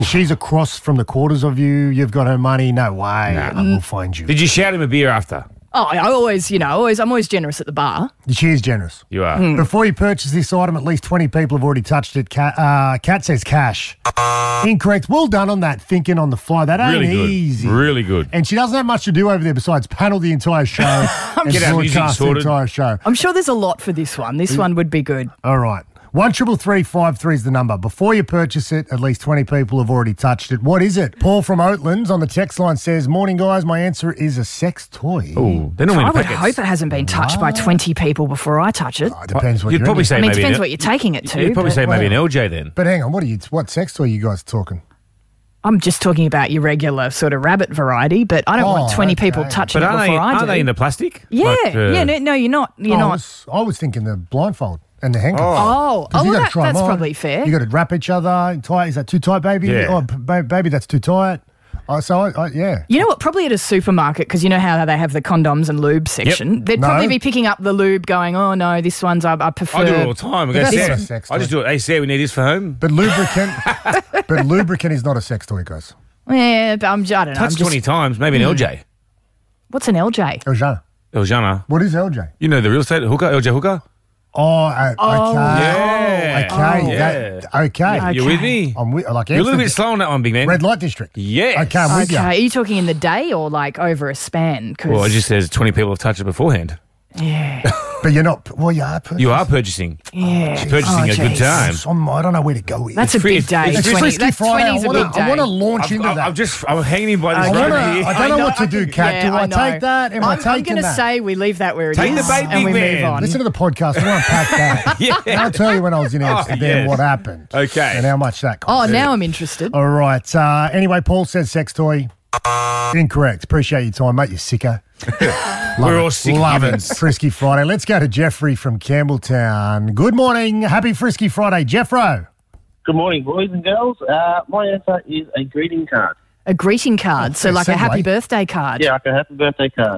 She's across from the quarters of you. You've got her money. No way. We'll find you. Did you shout him a beer after? Oh, I'm always generous at the bar. She is generous. You are. Before you purchase this item, at least 20 people have already touched it. Kat says cash. Incorrect. Well done on that, thinking on the fly. That ain't Really good. easy. Really good. And she doesn't have much to do over there besides panel the entire show and Get our music broadcast the sorted. entire show. I'm sure there's a lot for this one. This one would be good. All right. 133353 is the number. Before you purchase it, at least 20 people have already touched it. What is it? Paul from Oatlands on the text line says, morning, guys. My answer is a sex toy. Oh, they're normally I in would packets. hope it hasn't been touched by 20 people before I touch it. It depends what You'd you're probably into. say I mean, it maybe depends what you're taking it to. You'd probably but say maybe an LJ then. But hang on, what sex toy are you guys talking? I'm just talking about your regular sort of rabbit variety, but I don't want 20 people okay. touching But it before I do. aren't they in the plastic? Yeah, Like, no, you're not. You're not. I was thinking the blindfold and the handcuffs. Oh, 'Cause you well, gotta try 'em that's on. probably fair. You got to wrap each other tight. Is that too tight, baby? Yeah. Oh, baby, that's too tight. Yeah. You know what? Probably at a supermarket, because you know how they have the condoms and lube section. They'd No. probably be picking up the lube going, oh, no, this one's, I prefer. I do it all the time. I go, that's Sarah, not a sex I just toy. do it. Hey, Sarah, we need this for home. But lubricant is not a sex toy, guys. Yeah, but I don't know. Touch 20 times, maybe an LJ. What's an LJ? Eljana. Eljana. What is LJ? You know the real estate hooker, LJ hooker? Oh, okay. Yeah. Okay. Yeah. Okay. You with me? I'm with, like You're a little bit Amsterdam. slow on that one, big man. Red light district. Yes. Okay, I'm with Okay, you. are you talking in the day or like over a span? 'Cause- Well, it just says 20 people have touched it beforehand. yeah, But you're not. Well, you are. You are purchasing. yeah. Purchasing a good jeez. time. I don't know where to go with. That's a It's big free- day. it's 20, Frisky that's Friday. 20's a big day. I want to launch into that. I'm hanging in by this Okay. rope here. I don't know what to do, Kat. Yeah, Do I know. take that? Am I I'm taking going to that? say we leave that where it is Take the bait, and we big move man. on. Listen to the podcast. I want to pack that. Yeah. And I'll tell you when I was in Amsterdam yes. what happened. Okay. And how much that cost. Oh, now I'm interested. All right. Anyway, Paul says sex toy. Incorrect. Appreciate your time, mate. You sicko. We're all sick Love it. humans. Frisky Friday. Let's go to Jeffrey from Campbelltown. Good morning. Happy Frisky Friday, Jeffro. Good morning, boys and girls. My answer is a greeting card. A greeting card, so Oh, like a segue. happy birthday card. Yeah, like a happy birthday card.